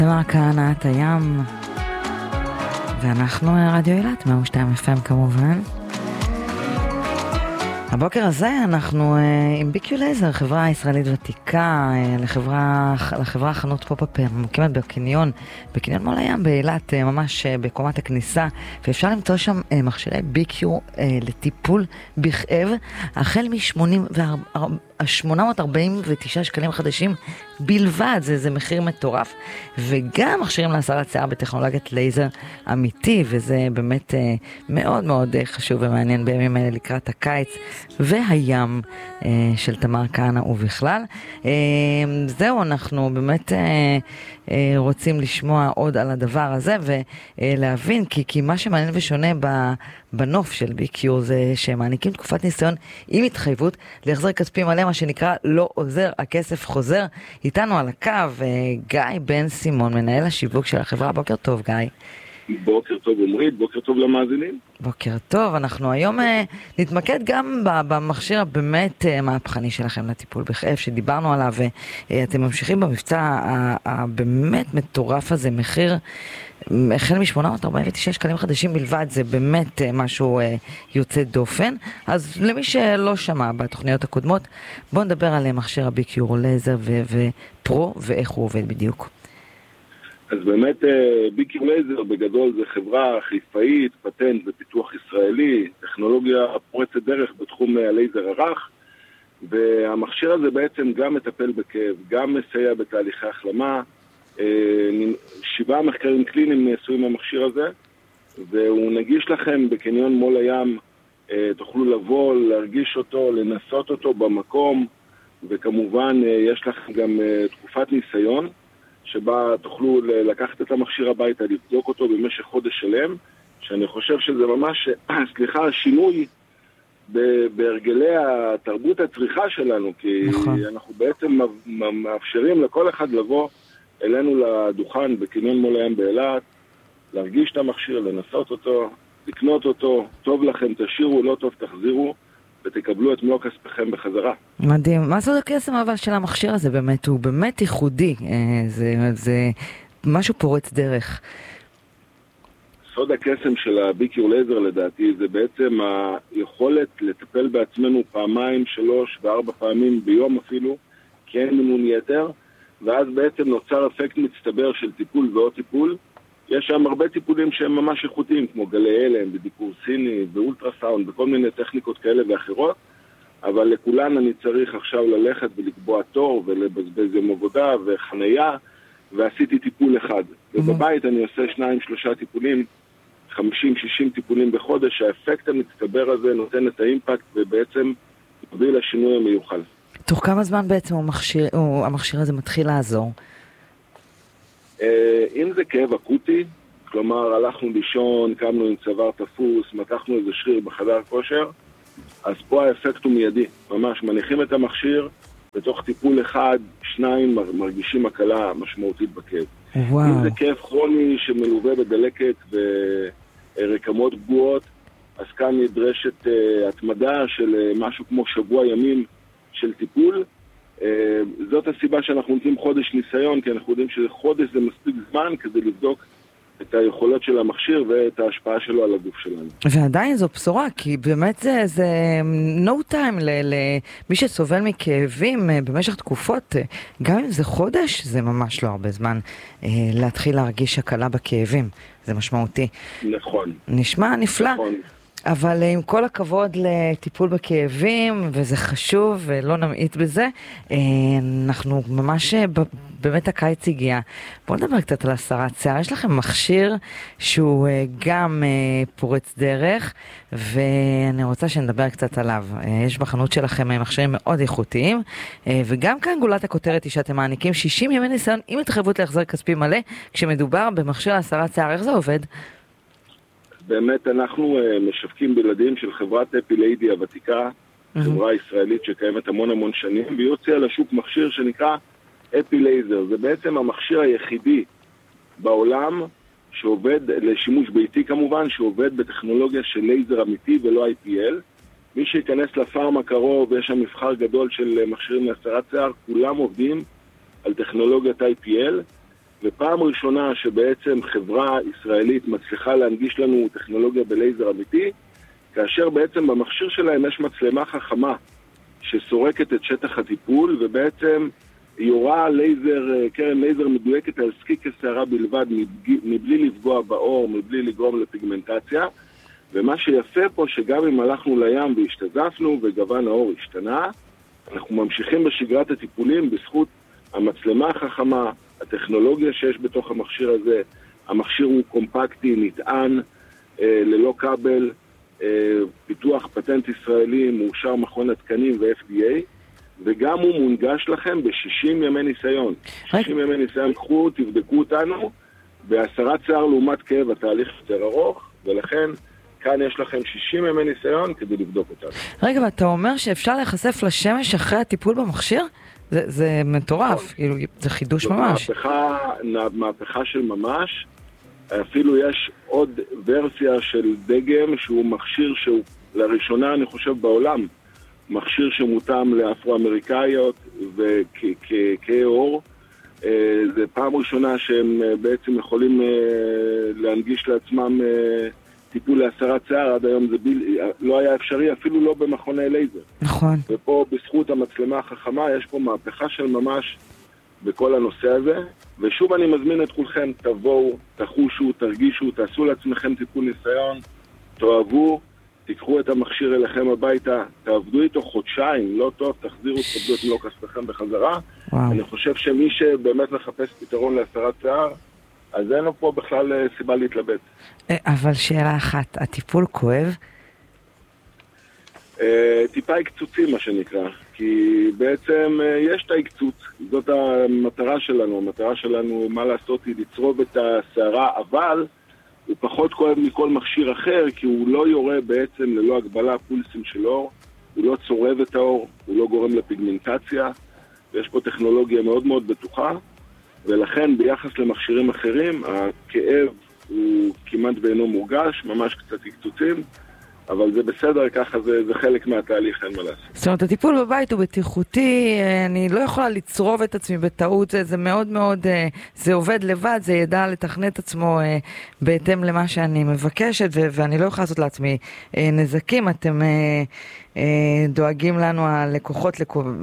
תמר כהנא, את הים, ואנחנו רדיו אילת, 102 FM כמובן. הבוקר הזה אנחנו עם BQ Laser, חברה ישראלית ותיקה, לחברה חנות פופ-אפ מוקמת בקניון מול הים באילת, ממש בקומת הכניסה, ואפשר למצוא שם מכשירי BQ לטיפול בכאב, החל מ-849 שקלים חדשים בלבד, זה מחיר מטורף, וגם מכשירים להסרת שיער בטכנולוגיית לייזר אמיתי, וזה באמת מאוד מאוד חשוב ומעניין בימים האלה לקראת הקיץ והים של תמר כהנא ובכלל. זהו, אנחנו באמת רוצים לשמוע עוד על הדבר הזה ולהבין, כי מה שמעניין ושונה בנוף של BQ זה שמעניקים תקופת ניסיון עם התחייבות להחזר כספי מלא, מה שנקרא לא עוזר, הכסף חוזר. איתנו על הקו גיא בן סימון, מנהל השיווק של החברה. בוקר טוב גיא. בוקר טוב עמרית, בוקר טוב למאזינים. בוקר טוב, אנחנו היום נתמקד גם במכשיר הבאמת מהפכני שלכם לטיפול בכאב שדיברנו עליו, ואתם ממשיכים במבצע הבאמת מטורף הזה, מחיר החל מ-849 שקלים חדשים בלבד, זה באמת משהו יוצא דופן. אז למי שלא שמע בתוכניות הקודמות, בואו נדבר על מכשיר ה-BQ Laser ופרו ואיך הוא עובד בדיוק. אז באמת BQ Laser בגדול זה חברה חיפאית, פטנט ופיתוח ישראלי, טכנולוגיה פורצת דרך בתחום הלייזר הרך, והמכשיר הזה בעצם גם מטפל בכאב, גם מסייע בתהליכי החלמה. 7 מחקרים קליניים נעשו עם המכשיר הזה, והוא נגיש לכם בקניון מול הים, תוכלו לבוא, להרגיש אותו, לנסות אותו במקום, וכמובן יש לכם גם תקופת ניסיון, שבה תוכלו לקחת את המכשיר הביתה, לבדוק אותו במשך חודש שלם, שאני חושב שזה ממש, שינוי בהרגלי התרבות הצריכה שלנו, כי אנחנו בעצם מאפשרים לכל אחד לבוא אלינו לדוכן בקניון מול הים באילת, להרגיש את המכשיר, לנסות אותו, לקנות אותו, טוב לכם תשאירו, לא טוב תחזירו, ותקבלו את מלוא כספכם בחזרה. מדהים. מה סוד הקסם אבל של המכשיר הזה באמת? הוא באמת ייחודי. זה משהו פורץ דרך. סוד הקסם של ה-BQ Laser לדעתי זה בעצם היכולת לטפל בעצמנו 2, 3 ו4 פעמים ביום אפילו, כי אין מינון יתר, ואז בעצם נוצר אפקט מצטבר של טיפול ועוד טיפול. יש שם הרבה טיפולים שהם ממש איכותיים, כמו גלי הלם, בדיקור סיני, ואולטרסאונד, וכל מיני טכניקות כאלה ואחרות, אבל לכולן אני צריך עכשיו ללכת ולקבוע תור, ולבזבז יום עבודה וחנייה, ועשיתי טיפול אחד. ובבית אני עושה 2-3 טיפולים, 50-60 טיפולים בחודש, האפקט המצטבר הזה נותן את האימפקט, ובעצם מביא לשינוי המיוחל. תוך כמה זמן בעצם המכשיר הזה מתחיל לעזור? אם זה כאב אקוטי, כלומר הלכנו לישון, קמנו עם צוואר תפוס, מתחנו איזה שריר בחדר כושר, אז פה האפקט הוא מיידי, ממש מניחים את המכשיר, בתוך טיפול 1-2 מרגישים הקלה משמעותית בכאב. וואו. אם זה כאב כרוני שמלווה בדלקת ורקמות פגועות, אז כאן נדרשת התמדה של משהו כמו שבוע ימים של טיפול. זאת הסיבה שאנחנו נותנים חודש ניסיון, כי אנחנו יודעים שחודש זה מספיק זמן כדי לבדוק את היכולות של המכשיר ואת ההשפעה שלו על הגוף שלנו. ועדיין זו בשורה, כי באמת זה no time למי שסובל מכאבים במשך תקופות, גם אם זה חודש, זה ממש לא הרבה זמן להתחיל להרגיש הקלה בכאבים, זה משמעותי. נכון. נשמע נפלא. נכון. אבל עם כל הכבוד לטיפול בכאבים, וזה חשוב ולא נמעיט בזה, אנחנו ממש, באמת הקיץ הגיע. בואו נדבר קצת על הסרת שיער. יש לכם מכשיר שהוא גם פורץ דרך, ואני רוצה שנדבר קצת עליו. יש בחנות שלכם מכשירים מאוד איכותיים, וגם כאן גולת הכותרת היא שאתם מעניקים 60 ימי ניסיון עם התחייבות להחזר כספי מלא, כשמדובר במכשיר הסרת שיער. איך זה עובד? באמת אנחנו משווקים בלעדים של חברת אפיליידי הוותיקה, חברה ישראלית שקיימת המון שנים, והיא הוציאה לשוק מכשיר שנקרא אפילייזר. זה בעצם המכשיר היחידי בעולם שעובד, לשימוש ביתי כמובן, שעובד בטכנולוגיה של לייזר אמיתי ולא IPL. מי שיכנס לפארם הקרוב, יש שם מבחר גדול של מכשירים להסרת שיער, כולם עובדים על טכנולוגיית IPL, ופעם ראשונה שבעצם חברה ישראלית מצליחה להנגיש לנו טכנולוגיה בלייזר אמיתי, כאשר בעצם במכשיר שלהם יש מצלמה חכמה שסורקת את שטח הטיפול, ובעצם יורה קרן לייזר מדויקת על זקיק השערה בלבד, מבלי לפגוע באור, מבלי לגרום לפיגמנטציה. ומה שיפה פה שגם אם הלכנו לים והשתזפנו וגוון האור השתנה, אנחנו ממשיכים בשגרת הטיפולים בזכות המצלמה החכמה, הטכנולוגיה שיש בתוך המכשיר הזה. המכשיר הוא קומפקטי, נטען, ללא כבל, פיתוח פטנט ישראלי, מאושר מכון התקנים ו-FDA, וגם הוא מונגש לכם ב-60 ימי ניסיון. 60 ימי ניסיון, קחו, תבדקו אותנו, בהסרת שיער לעומת כאב התהליך יותר ארוך, ולכן כאן יש לכם 60 ימי ניסיון כדי לבדוק אותנו. רגע, ואתה אומר שאפשר להיחשף לשמש אחרי הטיפול במכשיר? זה מטורף, כאילו, זה חידוש ממש. מהפכה של ממש. אפילו יש עוד ורסיה של דגם שהוא מכשיר שהוא לראשונה אני חושב בעולם, מכשיר שמותאם לאפרו-אמריקאיות וכהי עור. זה פעם ראשונה שהם בעצם יכולים להנגיש לעצמם טיפול להסרת שיער. עד היום זה לא היה אפשרי, אפילו לא במכוני לייזר. נכון. ופה בזכות המצלמה החכמה יש פה מהפכה של ממש בכל הנושא הזה. ושוב אני מזמין את כולכם, תבואו, תחושו, תרגישו, תעשו לעצמכם טיפול ניסיון, תאהבו, תיקחו את המכשיר אליכם הביתה, תעבדו איתו חודשיים, לא טוב, תחזירו, תקבלו את מלוא כספכם בחזרה. וואו. אני חושב שמי שבאמת מחפש פתרון להסרת שיער, אז אין לו פה בכלל סיבה להתלבט. אבל שאלה אחת, הטיפול כואב? טיפה הקצוצים מה שנקרא, כי בעצם יש את ההקצוץ, זאת המטרה שלנו. המטרה שלנו, מה לעשות, היא לצרוב את השערה, אבל הוא פחות כואב מכל מכשיר אחר, כי הוא לא יורה בעצם ללא הגבלה פולסים של אור, הוא לא צורב את האור, הוא לא גורם לפיגמנטציה, ויש פה טכנולוגיה מאוד מאוד בטוחה, ולכן ביחס למכשירים אחרים, הכאב הוא כמעט ואינו מורגש, ממש קצת הקצוצים, אבל זה בסדר, ככה זה חלק מהתהליך, אין מה לעשות. זאת אומרת, הטיפול בבית הוא בטיחותי, אני לא יכולה לצרוב את עצמי בטעות, זה מאוד מאוד, זה עובד לבד, זה ידע לתכנת עצמו בהתאם למה שאני מבקשת, ואני לא יכולה לעשות לעצמי נזקים. אתם דואגים לנו הלקוחות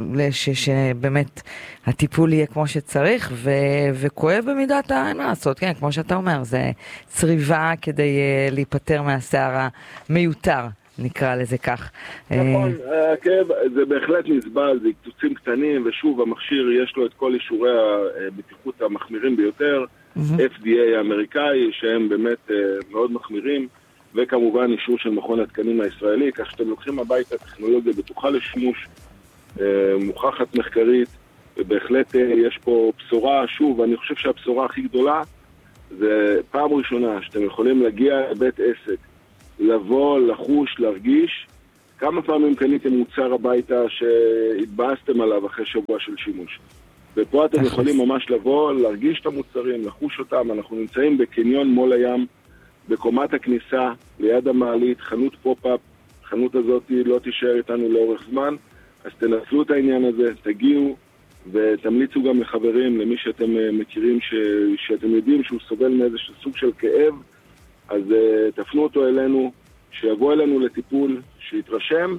שבאמת הטיפול יהיה כמו שצריך, וכואב במידת אין מה לעשות, כן, כמו שאתה אומר, זה צריבה כדי להיפטר מהשיער המיותר, נקרא לזה כך. נכון, הכאב זה בהחלט נסבל, זה קצוצים קטנים, ושוב המכשיר יש לו את כל אישורי הבטיחות המחמירים ביותר, FDA האמריקאי, שהם באמת מאוד מחמירים, וכמובן אישור של מכון התקנים הישראלי, כך שאתם לוקחים הביתה טכנולוגיה בטוחה לשימוש, מוכחת מחקרית, ובהחלט יש פה בשורה. שוב, אני חושב שהבשורה הכי גדולה זה פעם ראשונה שאתם יכולים להגיע לבית עסק, לבוא, לחוש, להרגיש. כמה פעמים קניתם מוצר הביתה שהתבאסתם עליו אחרי שבוע של שימוש, ופה אתם יכולים ממש לבוא, להרגיש את המוצרים, לחוש אותם. אנחנו נמצאים בקניון מול הים, בקומת הכניסה, ליד המעלית, חנות פופ-אפ. החנות הזאת לא תישאר איתנו לאורך זמן, אז תנצלו את העניין הזה, תגיעו ותמליצו גם לחברים, למי שאתם מכירים, שאתם יודעים שהוא סובל מאיזה סוג של כאב, אז תפנו אותו אלינו, שיבוא אלינו לטיפול, שיתרשם,